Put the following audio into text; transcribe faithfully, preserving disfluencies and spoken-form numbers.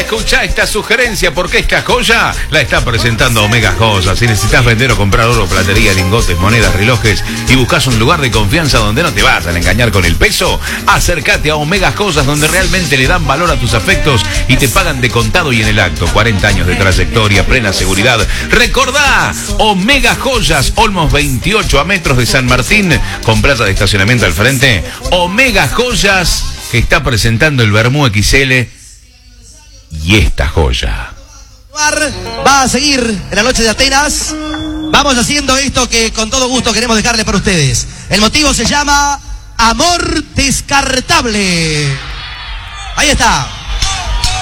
Escucha esta sugerencia porque esta joya la está presentando Omega Joyas. Si necesitas vender o comprar oro, platería, lingotes, monedas, relojes y buscas un lugar de confianza donde no te vas a engañar con el peso, acércate a Omega Joyas, donde realmente le dan valor a tus afectos y te pagan de contado y en el acto. cuarenta años de trayectoria, plena seguridad. Recordá, Omega Joyas, Olmos veintiocho, a metros de San Martín, con plaza de estacionamiento al frente. Omega Joyas, que está presentando el Bermú X L y esta joya. Va a seguir en la noche de Atenas. Vamos haciendo esto que con todo gusto queremos dejarle para ustedes. El motivo se llama Amor Descartable. Ahí está.